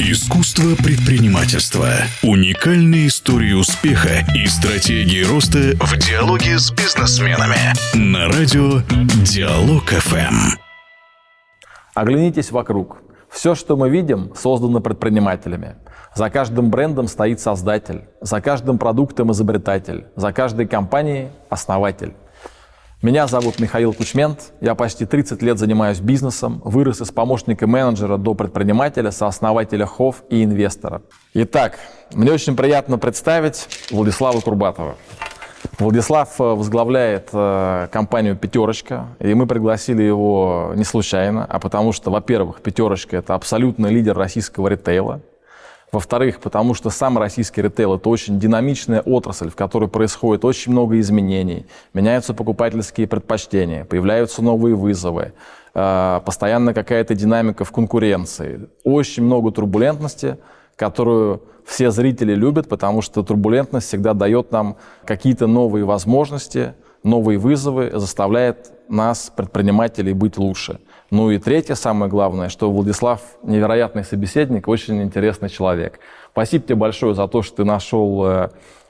Искусство предпринимательства. Уникальные истории успеха и стратегии роста в диалоге с бизнесменами. На радио Диалог ФМ. Оглянитесь вокруг. Все, что мы видим, создано предпринимателями. За каждым брендом стоит создатель, за каждым продуктом изобретатель, за каждой компанией основатель. Меня зовут Михаил Кучмент, я почти 30 лет занимаюсь бизнесом, вырос из помощника менеджера до предпринимателя, сооснователя ХОВ и инвестора. Итак, мне очень приятно представить Владислава Курбатова. Владислав возглавляет компанию «Пятерочка», и мы пригласили его не случайно, а потому что, во-первых, «Пятерочка» — это абсолютный лидер российского ритейла. Во-вторых, потому что сам российский ритейл – это очень динамичная отрасль, в которой происходит очень много изменений. Меняются покупательские предпочтения, появляются новые вызовы, постоянно какая-то динамика в конкуренции. Очень много турбулентности, которую все зрители любят, потому что турбулентность всегда дает нам какие-то новые возможности, новые вызовы, заставляет нас, предпринимателей, быть лучше. Ну и третье, самое главное, что Владислав невероятный собеседник, очень интересный человек. Спасибо тебе большое за то, что ты нашел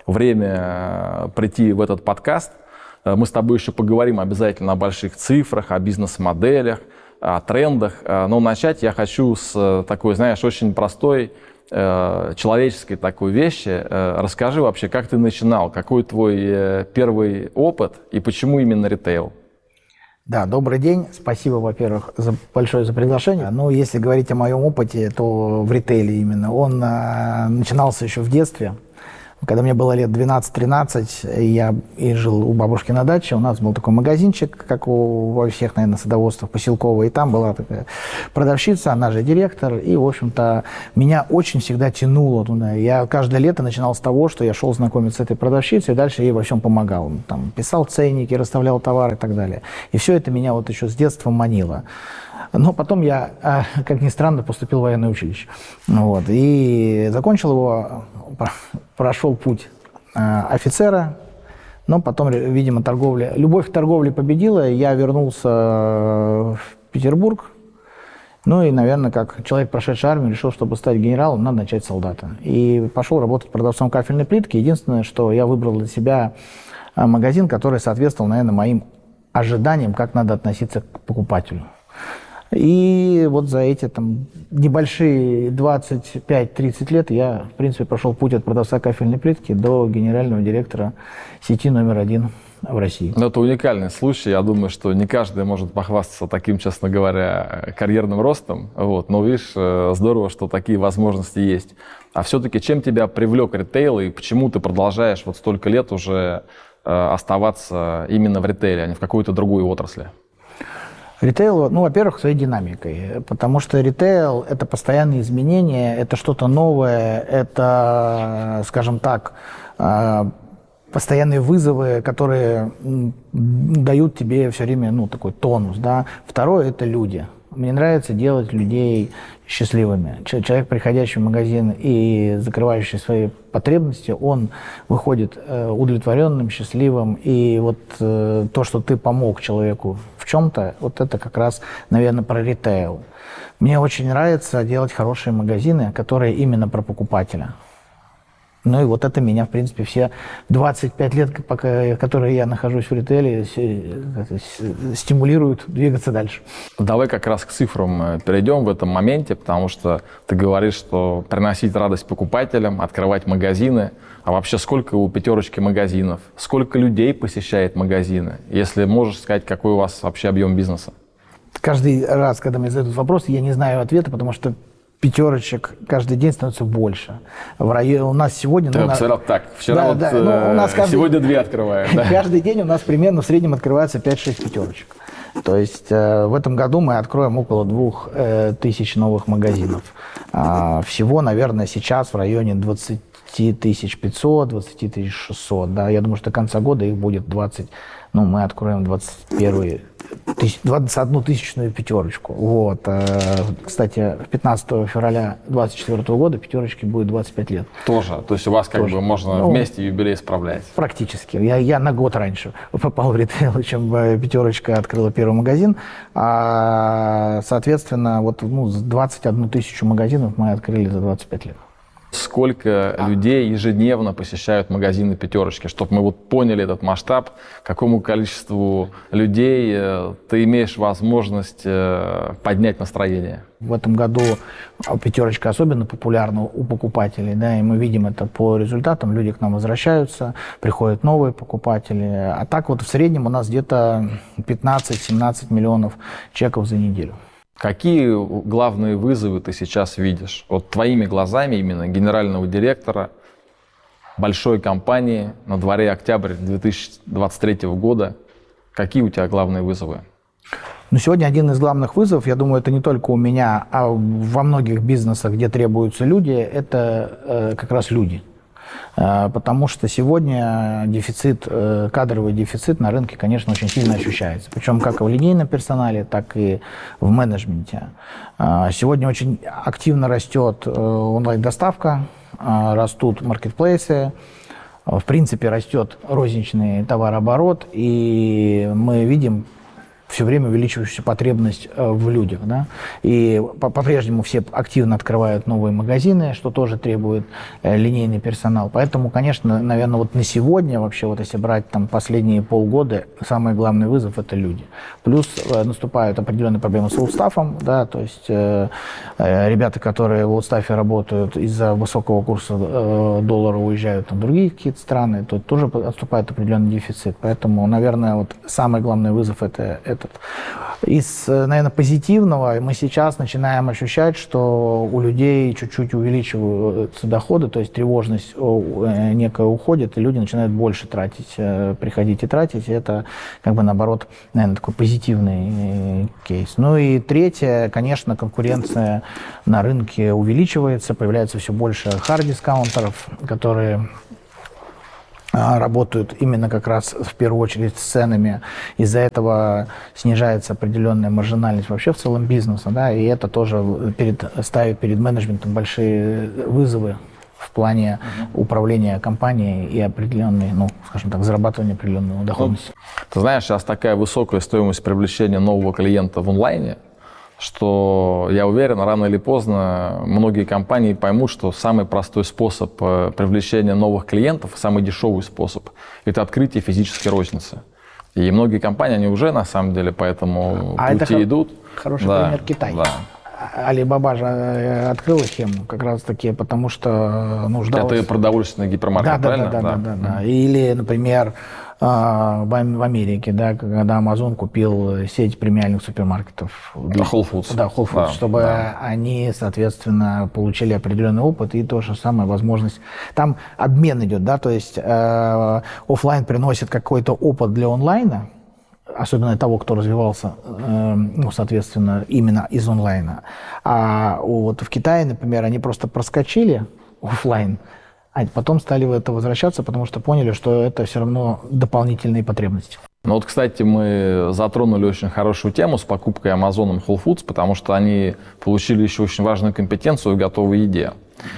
время прийти в этот подкаст. Мы с тобой еще поговорим обязательно о больших цифрах, о бизнес-моделях, о трендах. Но начать я хочу с такой, знаешь, очень простой, человеческой такой вещи. Расскажи вообще, как ты начинал, какой твой первый опыт и почему именно ритейл? Да, добрый день. Спасибо, во-первых, большое за приглашение. Ну, если говорить о моем опыте, то в ритейле именно. Он начинался еще в детстве. Когда мне было лет 12-13, я жил у бабушки на даче. У нас был такой магазинчик, как во всех, наверное, садоводствах, поселковый. И там была такая продавщица, она же директор. И, в общем-то, меня очень всегда тянуло туда. Я каждое лето начинал с того, что я шел знакомиться с этой продавщицей, и дальше ей во всем помогал. Там, писал ценники, расставлял товары и так далее. И все это меня вот еще с детства манило. Но потом я, как ни странно, поступил в военное училище. Вот. И закончил его, прошел путь офицера, но потом, видимо, любовь к торговле победила, я вернулся в Петербург. Ну и, наверное, как человек, прошедший армию, решил, чтобы стать генералом, надо начать с солдата. И пошел работать продавцом кафельной плитки. Единственное, что я выбрал для себя магазин, который соответствовал, наверное, моим ожиданиям, как надо относиться к покупателю. И вот за эти там небольшие 25-30 лет я, в принципе, прошел путь от продавца кафельной плитки до генерального директора сети номер 1 в России. Ну, это уникальный случай. Я думаю, что не каждый может похвастаться таким, честно говоря, карьерным ростом. Вот. Но видишь, здорово, что такие возможности есть. А все-таки чем тебя привлек ритейл и почему ты продолжаешь вот столько лет уже оставаться именно в ритейле, а не в какой-то другой отрасли? Ритейл, ну, во-первых, своей динамикой, потому что ритейл – это постоянные изменения, это что-то новое, это, скажем так, постоянные вызовы, которые дают тебе все время, ну, такой тонус, да. Второе – это люди. Мне нравится делать людей счастливыми. Человек, приходящий в магазин и закрывающий свои потребности, он выходит удовлетворенным, счастливым. И вот то, что ты помог человеку в чем-то, вот это как раз, наверное, про ритейл. Мне очень нравится делать хорошие магазины, которые именно про покупателя. Ну и вот это меня, в принципе, все 25 лет, которые я нахожусь в ритейле, стимулируют двигаться дальше. Давай как раз к цифрам перейдем в этом моменте, потому что ты говоришь, что приносить радость покупателям, открывать магазины. А вообще сколько у «Пятерочки» магазинов? Сколько людей посещает магазины? Если можешь сказать, какой у вас вообще объем бизнеса? Каждый раз, когда мне задают вопрос, я не знаю ответа, потому что «Пятерочек» каждый день становится больше. У нас сегодня... Ты обсуждал так. Вчера у нас сегодня 2 открываем. Да. Каждый день у нас примерно в среднем открывается 5-6 «Пятерочек». То есть в этом году мы откроем около 2000 новых магазинов. Всего, наверное, сейчас в районе 20 500, 20 600. Да. Я думаю, что до конца года их будет 20. Ну, мы откроем 21 тысячную пятерочку. Вот. Кстати, 15 февраля 2024 года пятерочке будет 25 лет. Тоже? То есть у вас как бы можно вместе юбилей справлять? Практически. Я на год раньше попал в ритейл, чем пятерочка открыла первый магазин. Соответственно, вот 21 тысячу магазинов мы открыли за 25 лет. Сколько людей ежедневно посещают магазины пятерочки, чтобы мы вот поняли этот масштаб, какому количеству людей ты имеешь возможность поднять настроение? В этом году пятерочка особенно популярна у покупателей, да, и мы видим это по результатам. Люди к нам возвращаются, приходят новые покупатели. А так вот в среднем у нас где-то 15-17 миллионов чеков за неделю. Какие главные вызовы ты сейчас видишь? Вот твоими глазами именно генерального директора большой компании, на дворе октябрь 2023 года. Какие у тебя главные вызовы? Ну, сегодня один из главных вызовов, я думаю, это не только у меня, а во многих бизнесах, где требуются люди, это как раз люди. Потому что сегодня кадровый дефицит на рынке, конечно, очень сильно ощущается. Причем как в линейном персонале, так и в менеджменте. Сегодня очень активно растет онлайн-доставка, растут маркетплейсы, в принципе, растет розничный товарооборот, и мы видим все время увеличивающуюся потребность в людях. Да? И по-прежнему все активно открывают новые магазины, что тоже требует линейный персонал. Поэтому, конечно, наверное, вот на сегодня, вообще, вот если брать там последние полгода, самый главный вызов – это люди. Плюс наступают определенные проблемы с олдстафом, да, то есть ребята, которые в олдстафе работают, из-за высокого курса доллара уезжают на другие какие-то страны, то тоже наступает определенный дефицит. Поэтому, наверное, вот самый главный вызов – это из, наверное, позитивного мы сейчас начинаем ощущать, что у людей чуть-чуть увеличиваются доходы, то есть тревожность некая уходит, и люди начинают больше тратить, приходить и тратить, и это, как бы, наоборот, наверное, такой позитивный кейс. Ну и третье, конечно, конкуренция на рынке увеличивается, появляется все больше хард-дискаунтеров, которые работают именно как раз в первую очередь с ценами. Из-за этого снижается определенная маржинальность вообще в целом бизнеса, да, и это тоже ставит перед менеджментом большие вызовы в плане управления компанией и определенной, ну, скажем так, зарабатывания определенного доходности. Ты знаешь, сейчас такая высокая стоимость привлечения нового клиента в онлайне, что, я уверен, рано или поздно многие компании поймут, что самый простой способ привлечения новых клиентов, самый дешевый способ – это открытие физической розницы. И многие компании, они уже на самом деле по этому пути идут. Хороший пример Китай. Да. Алибаба же открыла схему как раз-таки, потому что нуждалась. Это продовольственный гипермаркет, правильно? Да. Или, например, в Америке, да, когда Amazon купил сеть премиальных супермаркетов. Whole Foods. Да, Whole Foods, чтобы они, соответственно, получили определенный опыт и то же самое, возможность. Там обмен идет, да, то есть офлайн приносит какой-то опыт для онлайна, особенно того, кто развивался, ну, соответственно, именно из онлайна. А вот в Китае, например, они просто проскочили офлайн, а потом стали в это возвращаться, потому что поняли, что это все равно дополнительные потребности. Ну вот, кстати, мы затронули очень хорошую тему с покупкой Amazon Whole Foods, потому что они получили еще очень важную компетенцию в готовой еде.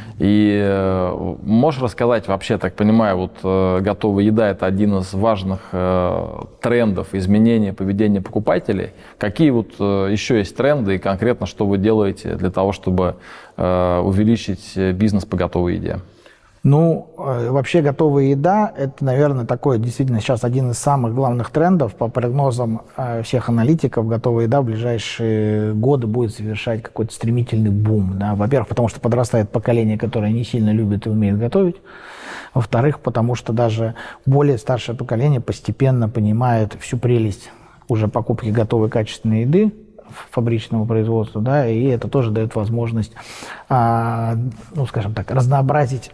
И можешь рассказать вообще, так понимаю, вот готовая еда – это один из важных трендов изменения поведения покупателей. Какие вот еще есть тренды и конкретно что вы делаете для того, чтобы увеличить бизнес по готовой еде? Ну, вообще готовая еда – это, наверное, такой действительно сейчас один из самых главных трендов. По прогнозам всех аналитиков, готовая еда в ближайшие годы будет совершать какой-то стремительный бум. Да? Во-первых, потому что подрастает поколение, которое не сильно любит и умеет готовить. Во-вторых, потому что даже более старшее поколение постепенно понимает всю прелесть уже покупки готовой качественной еды, фабричного производства, да, и это тоже дает возможность, ну, скажем так, разнообразить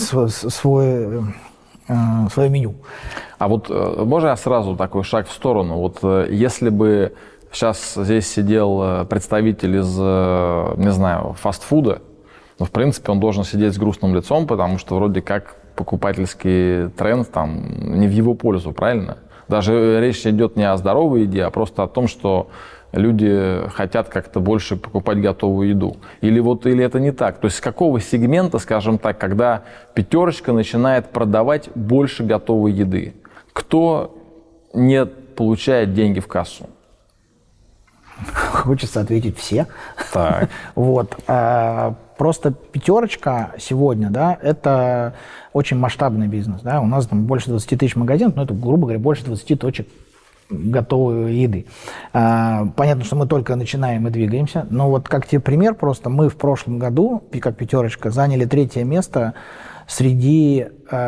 свое меню. А вот можно я сразу такой шаг в сторону? Вот если бы сейчас здесь сидел представитель из, не знаю, фастфуда, Но, в принципе, он должен сидеть с грустным лицом, потому что вроде как покупательский тренд там не в его пользу, правильно? Даже речь идет не о здоровой еде, а просто о том, что люди хотят как-то больше покупать готовую еду. Или это не так? То есть с какого сегмента, скажем так, когда пятерочка начинает продавать больше готовой еды? Кто не получает деньги в кассу? Хочется ответить все. Так. Вот. Просто пятерочка сегодня, да, это очень масштабный бизнес. Да? У нас там больше 20 тысяч магазинов, но это, грубо говоря, больше 20 точек готовой еды. Понятно, что мы только начинаем и двигаемся, но вот как тебе пример, просто мы в прошлом году, как пятерочка, заняли 3-е место среди,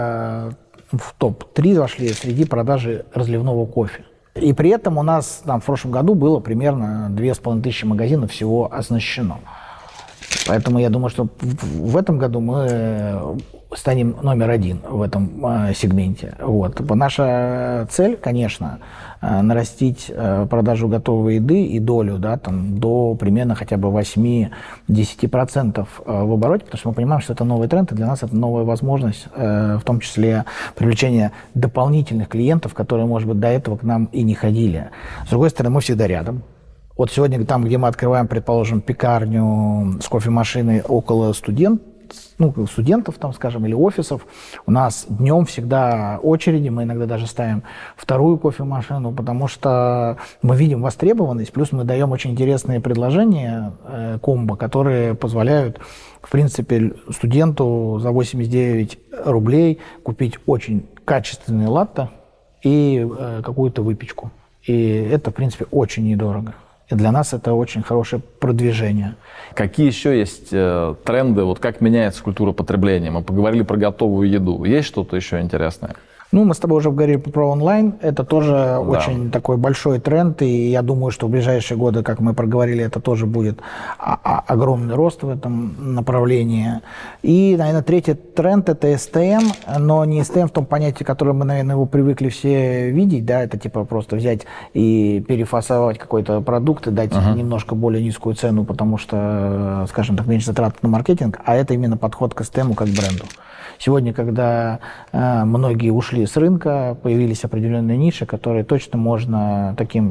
в топ-3 вошли среди продажи разливного кофе. И при этом у нас там в прошлом году было примерно 2500 магазинов всего оснащено. Поэтому я думаю, что в этом году мы станем номер 1 в этом сегменте. Вот. Наша цель, конечно, нарастить продажу готовой еды и долю, да, там, до примерно хотя бы 8-10% в обороте, потому что мы понимаем, что это новый тренд, и для нас это новая возможность, в том числе привлечение дополнительных клиентов, которые, может быть, до этого к нам и не ходили. С другой стороны, мы всегда рядом. Вот сегодня там, где мы открываем, предположим, пекарню с кофемашиной около студентов, там, скажем, или офисов, у нас днем всегда очереди, мы иногда даже ставим 2-ю кофемашину, потому что мы видим востребованность, плюс мы даем очень интересные предложения, комбо, которые позволяют, в принципе, студенту за 89 рублей купить очень качественный латте и какую-то выпечку. И это, в принципе, очень недорого. И для нас это очень хорошее продвижение. Какие еще есть тренды, вот как меняется культура потребления? Мы поговорили про готовую еду. Есть что-то еще интересное? Ну, мы с тобой уже говорили про онлайн. Это тоже очень такой большой тренд. И я думаю, что в ближайшие годы, как мы проговорили, это тоже будет огромный рост в этом направлении. И, наверное, 3-й тренд – это СТМ. Но не СТМ в том понятии, которое мы, наверное, его привыкли все видеть. Да, это типа просто взять и перефасовать какой-то продукт и дать немножко более низкую цену, потому что, скажем так, меньше затрат на маркетинг. А это именно подход к СТМу как бренду. Сегодня, когда многие ушли с рынка, появились определенные ниши, которые точно можно таким